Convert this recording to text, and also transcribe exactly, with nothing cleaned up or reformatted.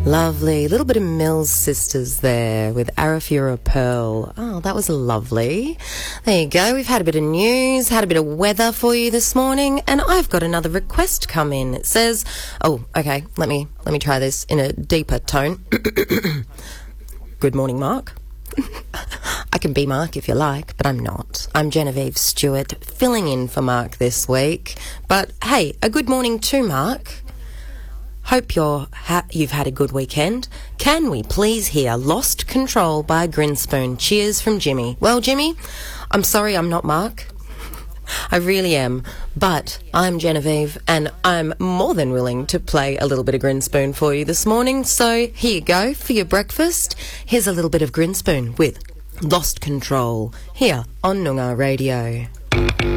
Lovely. A little bit of Mills Sisters there with Arafura Pearl. Oh, that was lovely. There you go. We've had a bit of news, had a bit of weather for you this morning, and I've got another request come in. It says, oh, okay, let me, let me try this in a deeper tone. Good morning, Mark. I can be Mark if you like, but I'm not. I'm Genevieve Stewart, filling in for Mark this week. But hey, a good morning to Mark. Hope you're ha- you've had a good weekend. Can we please hear Lost Control by Grinspoon? Cheers from Jimmy. Well, Jimmy, I'm sorry I'm not Mark. I really am. But I'm Genevieve, and I'm more than willing to play a little bit of Grinspoon for you this morning. So here you go for your breakfast. Here's a little bit of Grinspoon with Lost Control here on Noongar Radio.